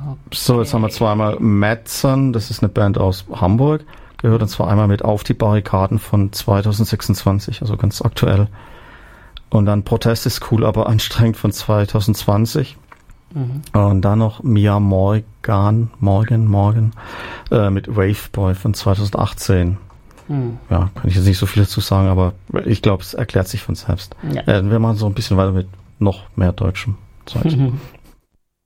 So, jetzt haben wir zweimal Madsen, das ist eine Band aus Hamburg, gehört und zwar einmal mit Auf die Barrikaden von 2026, also ganz aktuell. Und dann Protest ist cool, aber anstrengend von 2020. Und dann noch Mia Morgan mit Waveboy von 2018. Ja, kann ich jetzt nicht so viel dazu sagen, aber ich glaube, es erklärt sich von selbst. Ja. Wir machen so ein bisschen weiter mit noch mehr deutschem Zeug.